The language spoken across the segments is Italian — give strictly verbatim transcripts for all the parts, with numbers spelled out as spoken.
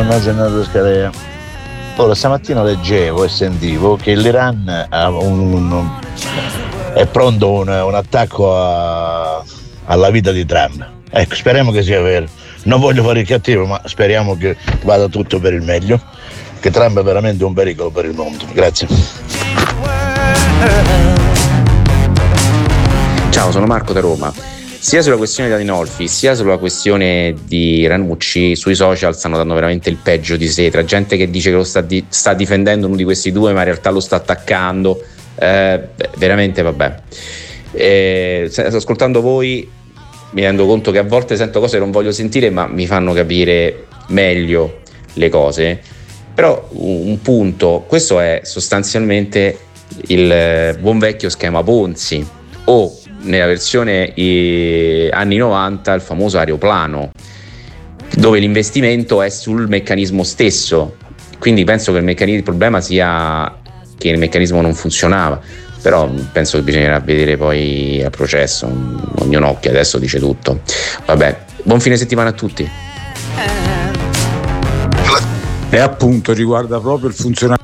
Buongiorno Gennaro Scalea. Ora stamattina leggevo e sentivo che l'Iran ha un, un, è pronto un, un attacco a, alla vita di Trump. Ecco, speriamo che sia vero. Non voglio fare il cattivo, ma speriamo che vada tutto per il meglio. Che Trump è veramente un pericolo per il mondo. Grazie. Ciao, sono Marco da Roma. Sia sulla questione di Adinolfi sia sulla questione di Ranucci, sui social stanno dando veramente il peggio di sé, tra gente che dice che lo sta, di- sta difendendo uno di questi due ma in realtà lo sta attaccando, eh, veramente vabbè. Eh, ascoltando voi mi rendo conto che a volte sento cose che non voglio sentire ma mi fanno capire meglio le cose. Però un punto, questo è sostanzialmente il buon vecchio schema Ponzi, o nella versione eh, anni novanta il famoso aeroplano, dove l'investimento è sul meccanismo stesso. Quindi penso che il, meccanismo, il problema sia che il meccanismo non funzionava, però penso che bisognerà vedere poi al processo, ognuno occhio, adesso dice tutto. Vabbè, buon fine settimana a tutti. E appunto riguarda proprio il funzionamento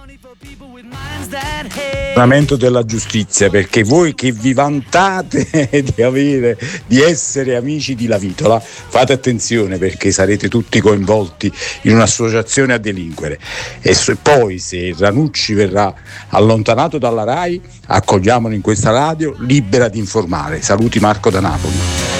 della giustizia, perché voi che vi vantate di avere di essere amici di Lavitola, fate attenzione perché sarete tutti coinvolti in un'associazione a delinquere. E poi se Ranucci verrà allontanato dalla RAI, accogliamolo in questa radio libera di informare. Saluti, Marco da Napoli.